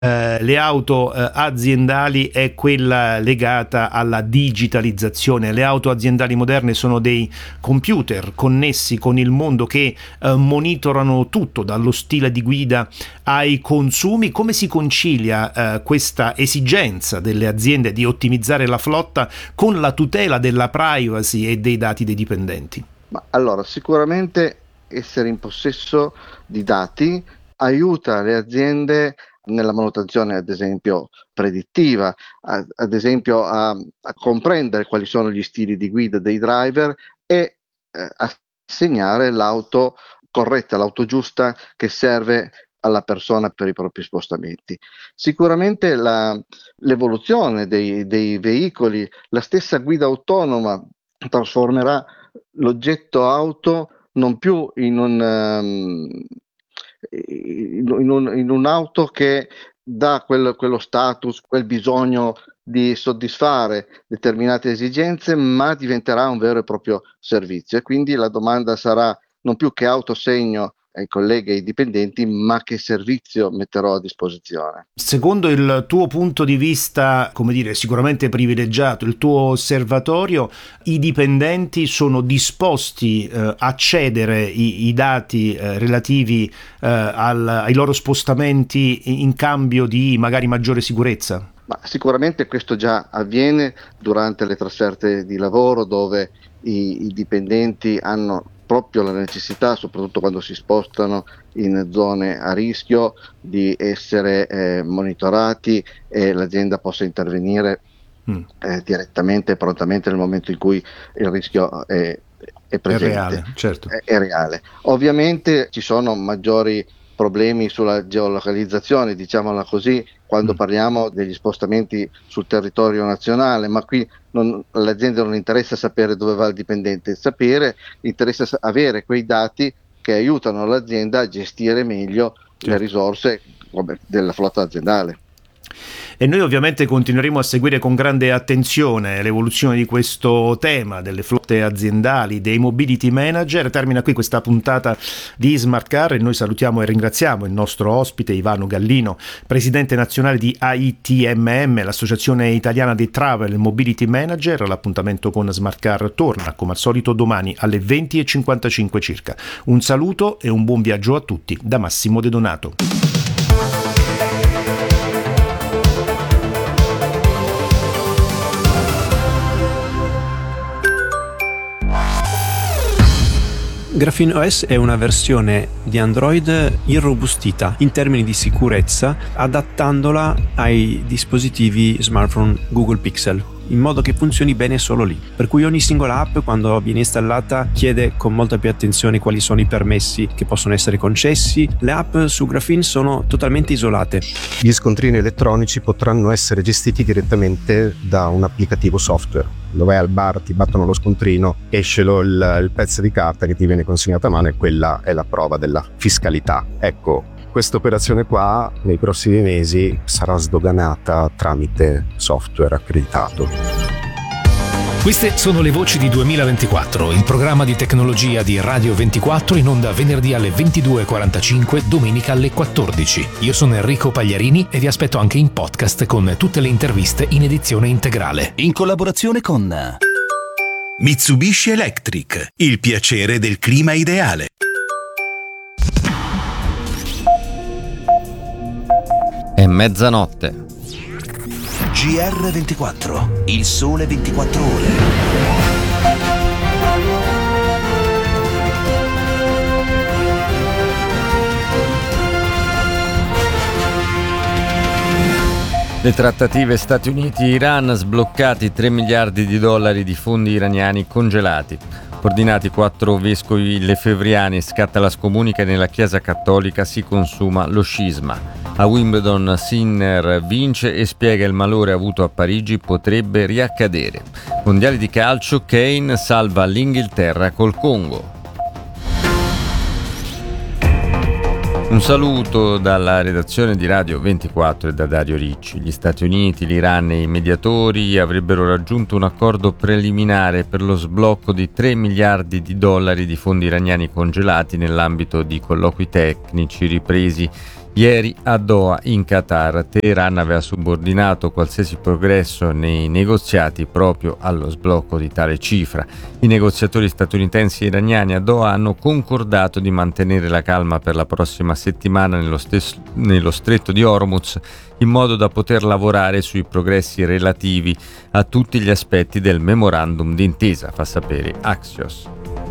le auto aziendali è quella legata alla digitalizzazione. Le auto aziendali moderne sono dei computer connessi con il mondo che monitorano tutto, dallo stile di guida ai consumi. Come si concilia questa esigenza delle aziende di ottimizzare la flotta con la tutela della privacy e dei dati dei dipendenti? Ma allora, sicuramente essere in possesso di dati aiuta le aziende nella manutenzione, ad esempio, predittiva, ad esempio a comprendere quali sono gli stili di guida dei driver e assegnare l'auto corretta, l'auto giusta che serve alla persona per i propri spostamenti. Sicuramente l'evoluzione dei veicoli, la stessa guida autonoma trasformerà l'oggetto auto non più in un'auto che dà quello status, quel bisogno di soddisfare determinate esigenze, ma diventerà un vero e proprio servizio. E quindi la domanda sarà non più che auto segno ai colleghi e ai dipendenti, ma che servizio metterò a disposizione. Secondo il tuo punto di vista, come dire, sicuramente privilegiato, il tuo osservatorio, i dipendenti sono disposti a cedere i dati relativi ai loro spostamenti in cambio di magari maggiore sicurezza? Ma sicuramente questo già avviene durante le trasferte di lavoro, dove i dipendenti hanno proprio la necessità, soprattutto quando si spostano in zone a rischio, di essere monitorati e l'azienda possa intervenire direttamente e prontamente nel momento in cui il rischio è presente. È reale, certo. È reale. Ovviamente ci sono maggiori problemi sulla geolocalizzazione, diciamola così, quando parliamo degli spostamenti sul territorio nazionale, ma qui all'azienda non interessa sapere dove va il dipendente, interessa avere quei dati che aiutano l'azienda a gestire meglio le risorse della flotta aziendale. E noi ovviamente continueremo a seguire con grande attenzione l'evoluzione di questo tema delle flotte aziendali, dei mobility manager. Termina qui questa puntata di Smart Car e noi salutiamo e ringraziamo il nostro ospite Ivano Gallino, presidente nazionale di AITMM, l'associazione italiana dei travel mobility manager. L'appuntamento con Smart Car torna come al solito domani alle 20:55 circa. Un saluto e un buon viaggio a tutti da Massimo De Donato. Graphene OS è una versione di Android irrobustita in termini di sicurezza, adattandola ai dispositivi smartphone Google Pixel, in modo che funzioni bene solo lì. Per cui ogni singola app, quando viene installata, chiede con molta più attenzione quali sono i permessi che possono essere concessi. Le app su Graphene sono totalmente isolate. Gli scontrini elettronici potranno essere gestiti direttamente da un applicativo software. Dove vai al bar, ti battono lo scontrino, esce il pezzo di carta che ti viene consegnato a mano e quella è la prova della fiscalità. Ecco, questa operazione qua nei prossimi mesi sarà sdoganata tramite software accreditato. Queste sono le voci di 2024, il programma di tecnologia di Radio 24 in onda venerdì alle 22:45, domenica alle 14. Io sono Enrico Pagliarini e vi aspetto anche in podcast con tutte le interviste in edizione integrale. In collaborazione con Mitsubishi Electric, il piacere del clima ideale. È mezzanotte. GR24, il sole 24 ore. Le trattative Stati Uniti-Iran, sbloccati 3 miliardi di dollari di fondi iraniani congelati. Ordinati 4 vescovi lefevriani, scatta la scomunica e nella Chiesa Cattolica si consuma lo scisma. A Wimbledon Sinner vince e spiega il malore avuto a Parigi potrebbe riaccadere. Mondiali di calcio, Kane salva l'Inghilterra col Congo. Un saluto dalla redazione di Radio 24 e da Dario Ricci. Gli Stati Uniti, l'Iran e i mediatori avrebbero raggiunto un accordo preliminare per lo sblocco di 3 miliardi di dollari di fondi iraniani congelati nell'ambito di colloqui tecnici ripresi Ieri a Doha, in Qatar, Teheran aveva subordinato qualsiasi progresso nei negoziati proprio allo sblocco di tale cifra. I negoziatori statunitensi e iraniani a Doha hanno concordato di mantenere la calma per la prossima settimana nello stretto di Hormuz, in modo da poter lavorare sui progressi relativi a tutti gli aspetti del memorandum d'intesa, fa sapere Axios.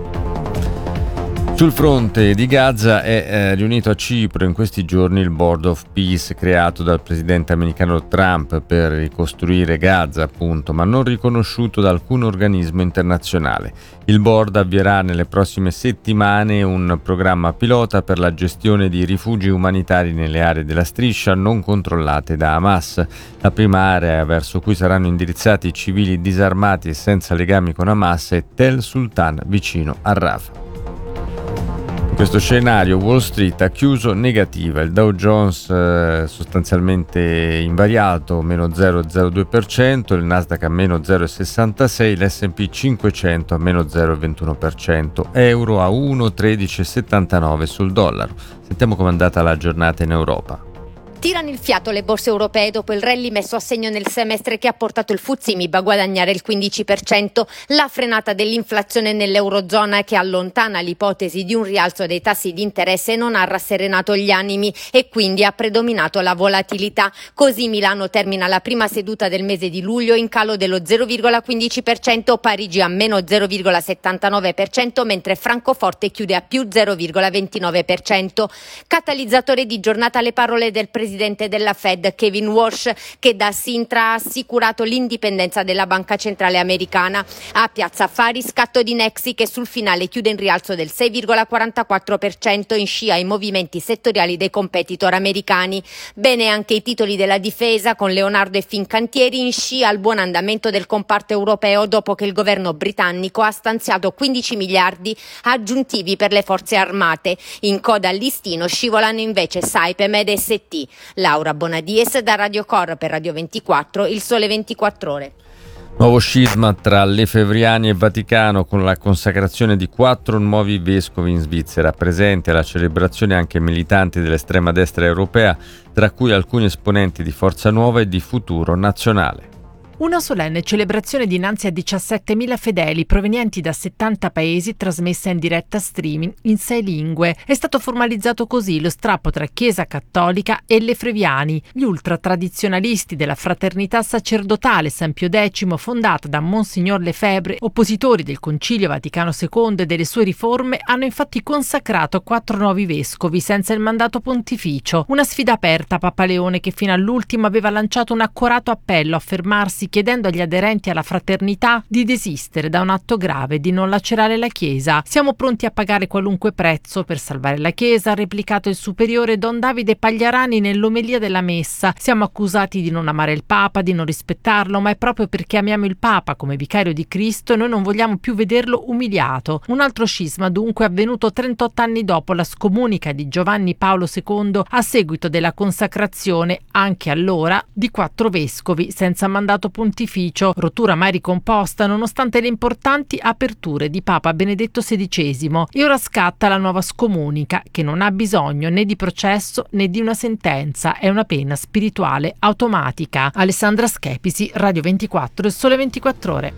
Sul fronte di Gaza è riunito a Cipro in questi giorni il Board of Peace creato dal presidente americano Trump per ricostruire Gaza, appunto, ma non riconosciuto da alcun organismo internazionale. Il board avvierà nelle prossime settimane un programma pilota per la gestione di rifugi umanitari nelle aree della striscia non controllate da Hamas. La prima area verso cui saranno indirizzati i civili disarmati e senza legami con Hamas è Tel Sultan, vicino a Rafah. In questo scenario Wall Street ha chiuso negativa, il Dow Jones sostanzialmente invariato, meno 0,02%, il Nasdaq a meno 0,66%, l'S&P 500 a meno 0,21%, euro a 1,1379 sul dollaro. Sentiamo com'è andata la giornata in Europa. Tirano il fiato le borse europee dopo il rally messo a segno nel semestre che ha portato il FTSE MIB a guadagnare il 15%, la frenata dell'inflazione nell'eurozona che allontana l'ipotesi di un rialzo dei tassi di interesse non ha rasserenato gli animi e quindi ha predominato la volatilità. Così Milano termina la prima seduta del mese di luglio in calo dello 0,15%, Parigi a meno 0,79%, mentre Francoforte chiude a più 0,29%. Catalizzatore di giornata le parole del presidente della Fed Kevin Walsh, che da Sintra ha assicurato l'indipendenza della banca centrale americana. A Piazza Affari scatto di Nexi che sul finale chiude in rialzo del 6,44% in scia ai movimenti settoriali dei competitor americani. Bene anche i titoli della difesa con Leonardo e Fincantieri in scia al buon andamento del comparto europeo dopo che il governo britannico ha stanziato 15 miliardi aggiuntivi per le forze armate. In coda al listino scivolano invece Saipem ed ST. Laura Bonadies da Radio Cor per Radio 24, Il Sole 24 Ore. Nuovo scisma tra Lefebvriani e Vaticano con la consacrazione di 4 nuovi vescovi in Svizzera. Presente alla celebrazione anche militanti dell'estrema destra europea, tra cui alcuni esponenti di Forza Nuova e di Futuro Nazionale. Una solenne celebrazione dinanzi a 17.000 fedeli provenienti da 70 paesi, trasmessa in diretta streaming in 6 lingue. È stato formalizzato così lo strappo tra Chiesa Cattolica e Lefebvriani, gli ultratradizionalisti della Fraternità Sacerdotale San Pio X, fondata da Monsignor Lefebvre, oppositori del Concilio Vaticano II e delle sue riforme, hanno infatti consacrato 4 nuovi vescovi senza il mandato pontificio. Una sfida aperta a Papa Leone, che fino all'ultimo aveva lanciato un accorato appello a fermarsi, chiedendo agli aderenti alla fraternità di desistere da un atto grave e di non lacerare la Chiesa. Siamo pronti a pagare qualunque prezzo per salvare la Chiesa, ha replicato il superiore Don Davide Pagliarani nell'omelia della messa. Siamo accusati di non amare il Papa, di non rispettarlo, ma è proprio perché amiamo il Papa come vicario di Cristo e noi non vogliamo più vederlo umiliato. Un altro scisma dunque avvenuto 38 anni dopo la scomunica di Giovanni Paolo II a seguito della consacrazione, anche allora, di 4 vescovi senza mandato pontificio, rottura mai ricomposta nonostante le importanti aperture di Papa Benedetto XVI. E ora scatta la nuova scomunica, che non ha bisogno né di processo né di una sentenza, è una pena spirituale automatica. Alessandra Schepisi, Radio 24, Il Sole 24 Ore.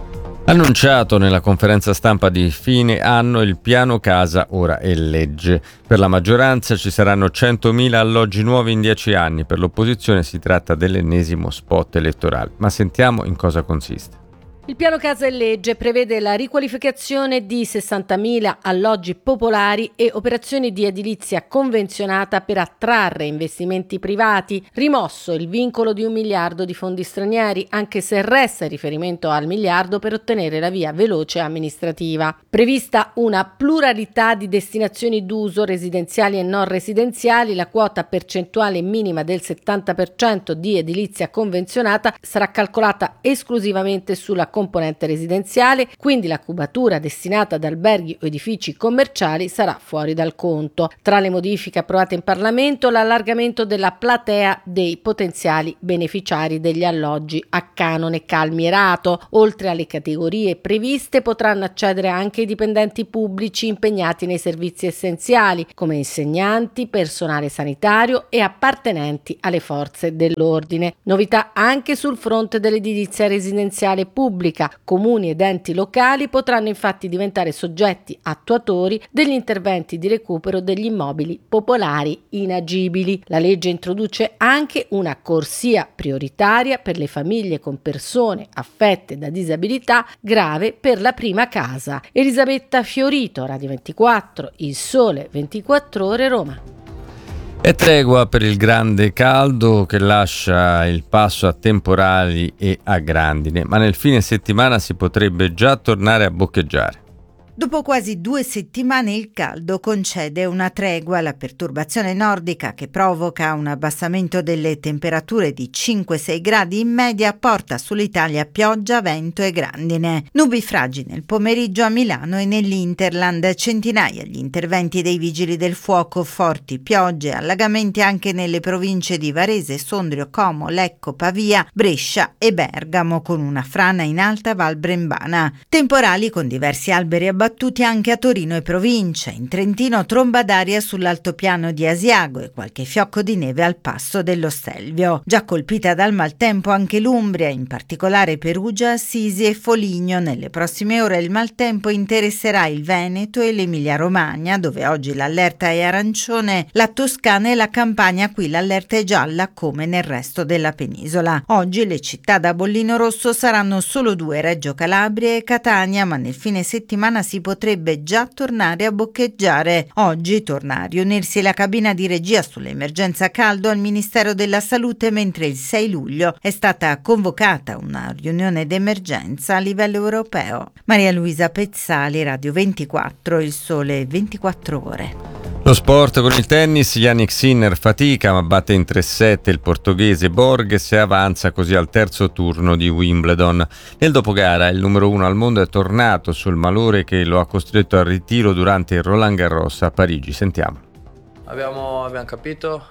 Annunciato nella conferenza stampa di fine anno, il piano casa ora è legge. Per la maggioranza ci saranno 100.000 alloggi nuovi in 10 anni, per l'opposizione si tratta dell'ennesimo spot elettorale. Ma sentiamo in cosa consiste. Il piano casa e legge prevede la riqualificazione di 60.000 alloggi popolari e operazioni di edilizia convenzionata per attrarre investimenti privati, rimosso il vincolo di 1 miliardo di fondi stranieri, anche se resta il riferimento al miliardo per ottenere la via veloce amministrativa. Prevista una pluralità di destinazioni d'uso residenziali e non residenziali, la quota percentuale minima del 70% di edilizia convenzionata sarà calcolata esclusivamente sulla componente residenziale, quindi la cubatura destinata ad alberghi o edifici commerciali sarà fuori dal conto. Tra le modifiche approvate in Parlamento, l'allargamento della platea dei potenziali beneficiari degli alloggi a canone calmierato. Oltre alle categorie previste, potranno accedere anche i dipendenti pubblici impegnati nei servizi essenziali, come insegnanti, personale sanitario e appartenenti alle forze dell'ordine. Novità anche sul fronte dell'edilizia residenziale pubblica. Comuni ed enti locali potranno infatti diventare soggetti attuatori degli interventi di recupero degli immobili popolari inagibili. La legge introduce anche una corsia prioritaria per le famiglie con persone affette da disabilità grave per la prima casa. Elisabetta Fiorito, Radio 24, Il Sole 24 Ore, Roma. E tregua per il grande caldo che lascia il passo a temporali e a grandine, ma nel fine settimana si potrebbe già tornare a boccheggiare. Dopo quasi 2 settimane il caldo concede una tregua alla perturbazione nordica che provoca un abbassamento delle temperature di 5-6 gradi in media, porta sull'Italia pioggia, vento e grandine. Nubifragi nel pomeriggio a Milano e nell'Interland, centinaia gli interventi dei vigili del fuoco, forti piogge, allagamenti anche nelle province di Varese, Sondrio, Como, Lecco, Pavia, Brescia e Bergamo, con una frana in Alta Val Brembana. Temporali con diversi alberi abbattuti anche a Torino e provincia. In Trentino tromba d'aria sull'altopiano di Asiago e qualche fiocco di neve al passo dello Stelvio. Già colpita dal maltempo anche l'Umbria, in particolare Perugia, Assisi e Foligno. Nelle prossime ore il maltempo interesserà il Veneto e l'Emilia-Romagna, dove oggi l'allerta è arancione, la Toscana e la Campania, qui l'allerta è gialla come nel resto della penisola. Oggi le città da bollino rosso saranno solo 2, Reggio Calabria e Catania, ma nel fine settimana si potrebbe già tornare a boccheggiare. Oggi torna a riunirsi la cabina di regia sull'emergenza caldo al Ministero della Salute, mentre il 6 luglio è stata convocata una riunione d'emergenza a livello europeo. Maria Luisa Pezzali, Radio 24, Il Sole 24 Ore. Lo sport con il tennis, Jannik Sinner fatica ma batte in 3-7 il portoghese Borges e avanza così al terzo turno di Wimbledon. Nel dopogara il numero 1 al mondo è tornato sul malore che lo ha costretto al ritiro durante il Roland Garros a Parigi. Sentiamo. Abbiamo capito,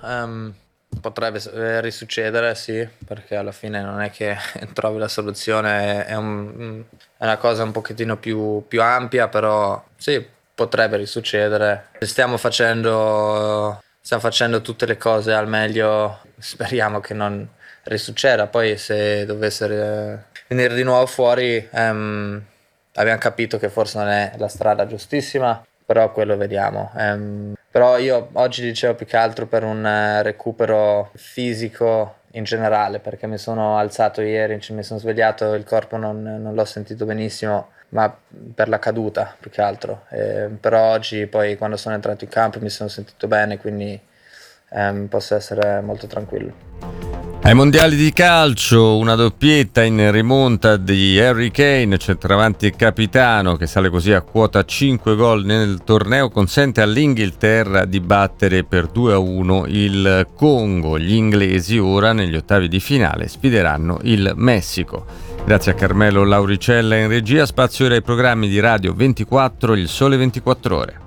potrebbe risuccedere, sì, perché alla fine non è che trovi la soluzione, è una cosa un pochettino più ampia, però sì, potrebbe risuccedere. Stiamo facendo tutte le cose al meglio, speriamo che non risucceda. Poi se dovesse venire di nuovo fuori, abbiamo capito che forse non è la strada giustissima, però quello vediamo. Però io oggi dicevo più che altro per un recupero fisico in generale, perché mi sono alzato ieri, mi sono svegliato, il corpo non l'ho sentito benissimo, ma per la caduta più che altro. Però oggi poi quando sono entrato in campo mi sono sentito bene, quindi posso essere molto tranquillo. Ai mondiali di calcio una doppietta in rimonta di Harry Kane, centravanti e capitano, che sale così a quota 5 gol nel torneo, consente all'Inghilterra di battere per 2-1 il Congo. Gli inglesi ora negli ottavi di finale sfideranno il Messico. Grazie a Carmelo Lauricella in regia. Spazio ora ai programmi di Radio 24, Il Sole 24 Ore.